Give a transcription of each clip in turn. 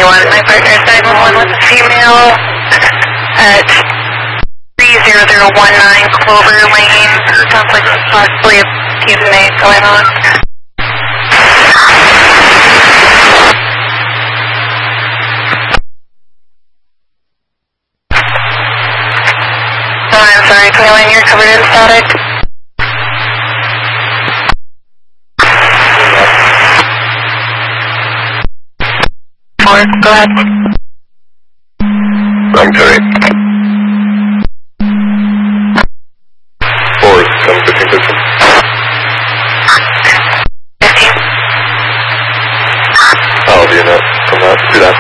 911. My partner is 911 with a female at 30019 Clover Lane. Sounds like possibly a PMA going on. Oh, I'm sorry, 21, you're covered in static. Go ahead. I'm sorry. 4, 7, 15, 15. 15. I'll be in that. From that. Do that.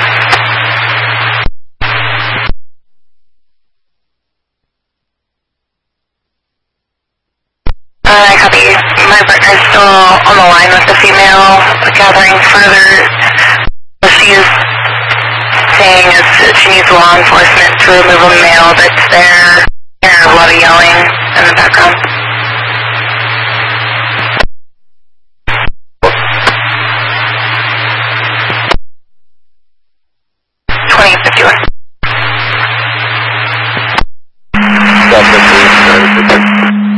I copy. My partner is still on the line with the female, gathering further. She is saying is that she needs law enforcement to remove a male that's there. There's a lot of yelling in the background. Stop the police.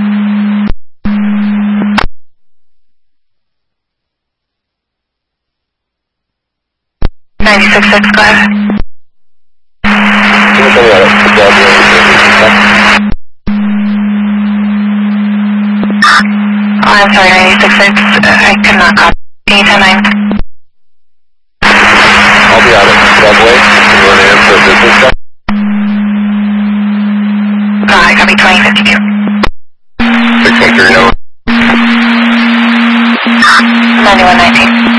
9665. Oh, I'm sorry, 966. I could not copy. Anytime 9. I'll be out at the subway. You want to answer business stuff? No, I copy 2052. 613, no. 9119.